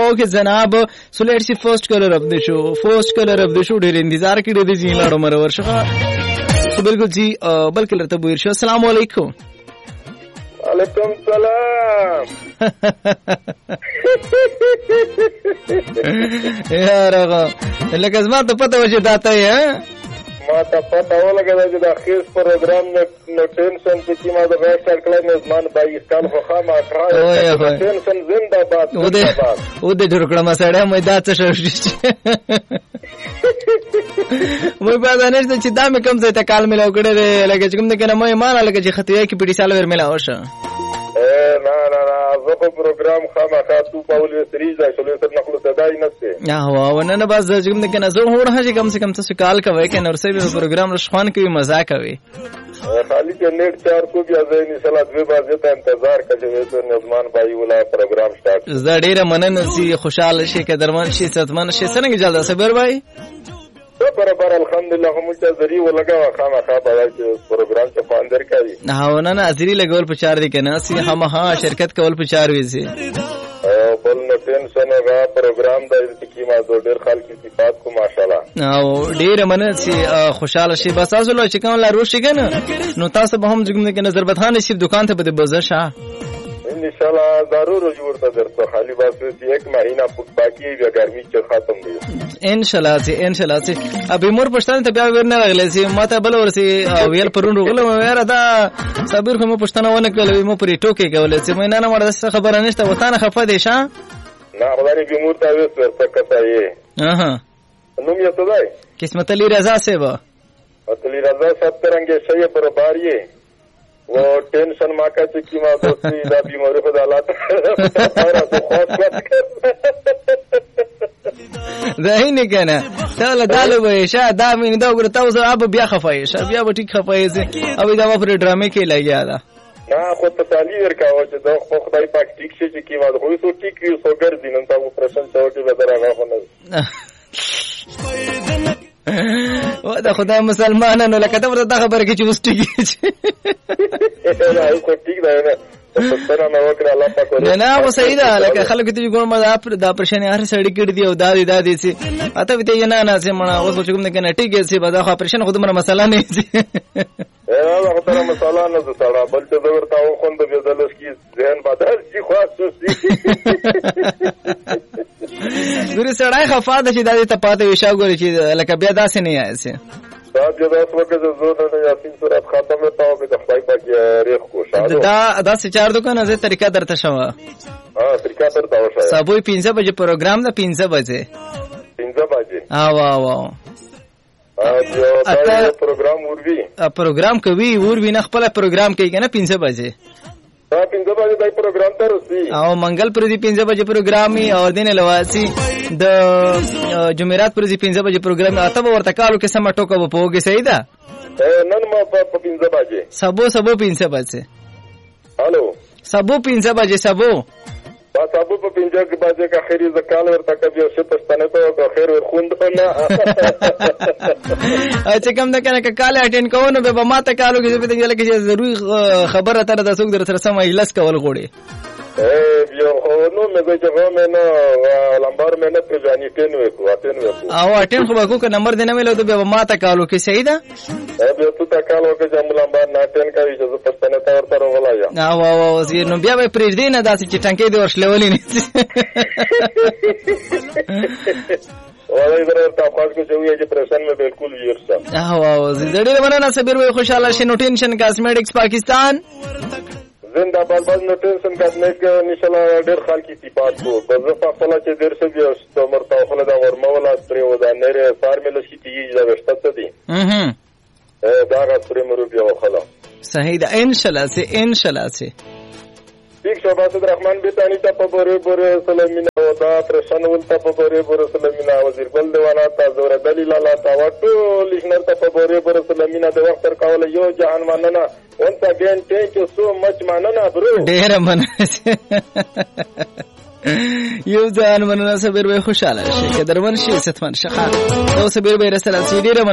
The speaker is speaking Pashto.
اوکې جناب سلیټ سی فرست کلر اف د شو ډېر انتظار کړی دی جی لاړو مر ورشه بالکل جی بلکې لرته بویر شو. السلام علیکم. وعلیکم السلام. یار هغه لکه زما ته پته و چې داته یې ما ته پته ولګېده چې د خیز پروګرام نو ټینشن چې ما د ویسټر کلای مزمان بای کال خو خامہ ټینشن زنده باد او دې جوړ کړم سړی مې دا څه شو مې بعد نه چې دا مې کم ځای ته کال ملاو کړی دی لکه چې کوم نه کنه مې مان لکه چې خطیه کې پټی سال ور ملاو شه نه زه په پروګرام خامخا تو پاول سریز دا شلو سر نقل صداي نشته او نه بس چې کوم نه کنه زه هوړه چې کم سے کم څه کال کوي کنه ورسې به پروګرام رشخوان کوي مزه کوي خالی چې نیټ 4 کو بیا زه ان شاء الله 2 بجې ته انتظار کوي چې نظمان بای ولا پروګرام سٹارټ زه ډیره مننه سي خوشاله شي کې درمن شي ستمن شي څنګه جلد صبر بای برابر الحمدلله هم چې زری ولګا خامخا په پروګرام ته فاندر کوي نه ازری لګول په 4 دي کنه سي هم شرکت کول په 4 وي سي بل نو ټینشن هغه پروګرام د کیما ډېر خلک صفات کو ماشاءالله او ډېر مننه سي خوشاله شي بس تاسو له چې کوم لا روشي کنه نو تاسو به هم ځګم کنه ضربت خان شي دکان ته به بزشه ان شاء الله ضرور جوړ ته درته خالی بس 1 مہینہ پټ باقی بیا ګرمي چې ختم دی ان شاء الله سي ابي مور پښتنه ته بیا ورنه راغلی سي ماته بل ورسي ویل پرون غلم ویره دا صبر خو مو پښتنه ونه کولې مو پرې ټوکې کولې چې مې نه مړه خبره نشته وطن خفه دي شه نه خبرې به مور ته وسر تکته یې نو مې ته دی قسمت علی رضا صاحب علی رضا صاحب ترنګ شي برابر یې वो टेंशन माँ का चुकी माँ दोस्ती दा बीमारी को डाला ذهین کنه تعالی دالو به شا دا مين دا ګره تاسو اب بیا خفای شه بیا به ټیک خفای سي او دا پر ډرامې کې لګیا دا نه خو تسالی ورکاوه چې دا خو خدای پاک ټیک شي چې کیما خو سو ټیک یو سو ګرځي نن تاسو پرشن چوټي به درغه خو نه و دا خدای مسلمانانو لکه دا ورته خبره کې چې وستګي نه خو ټیک دا نه نه و صحیح ده لکه خلک ته ګورم دا پرشن هر سړی کړي دی او دا دي سي اته وته نه سي مړه اوس چې کوم نه کنه ټیک سي بدا خو پرشن خود مر مسله نه سي هغه خو ته مسله نه ده سره بل څه ورته خو د بدلش کی ذهن بدل شي خاص شي ګوري سړی خفاده چې دا ته پاته وشا ګوري چې لکه بیا داسې نه یاسي دا د وخت زور نه یاسین صورت ختمه تاو به د خدای پاک ریخ کو شاده دا څه چار دکان زه طریقه درته شو طریقه درته وشه سبوی 15 بجې پروګرام دا 15 بجې او دا پروګرام پروګرام کوي ور نه خپل پروګرام کوي کنه 15 بجې دا 15 بجې دای پروګرام ته رسي او منګل پر دې 15 بجې پروګرام می او دینه لواسي د جمعرات پر دې 15 بجې پروګرام اته ورته کالو کې سم ټوکو په پوګي صحیح ده نن ما په 15 بجې سبو 15 بجې الو سبو 15 بجې سبو سبو په 15 بجې کا خیری زکال ورته کبي او شپه ستنه ته خیر ور خوند نه چې کوم نه کنه کال اټینډ کوو نو به ماته کالو کې به ته لکه ضروري خبره تر د څوک در سره سم اجلاس کول غوړي یو نو مې چې غومه نه لمبر مې نه پېژنې ټین وکړو او اټین خو به کو نمبر دینه ویلو ته به ماته کالو کې صحیح ده به ته تا کالو کې جام لمبر نه ټین کوي چې پښتنه ته ورته ولایا او نو بیا به پرېږدي نه داسې چې ټانکې دی ورشلولې نه والله درته تاسو کو چې ویې چې پرشن مې بالکل ورسا او زړې مننه صبر وي خوشاله شي نو ټینشن کاسمیټکس پاکستان زنده باد باز نو ټینشن کاسمیټک نشلا ډېر خلک صفات کو په ځفه خپل چې ډېر څه بیا مرته خپل دا ورمولا پرې و دا نره فارمل شي تیږي دا وشته دي دا غوړې مرو بیا وخلا صحیح ده ان شاء الله سي ٹھیک شباز الرحمن بیتانی تا په بوره بوره سلامینه او دا پرشن ول تا په بوره بوره سلامینه وزیر ګل دیوانا تا زور دلیل الله تا وټو لښنر تا په بوره بوره سلامینه د وخت تر کول یو جهان مننه once again thank you so much manana bro ډېر مننه یو ځان مننه صبر به خوشاله شي که درمن شي ستمن شخه او صبر به رسل سي ډېر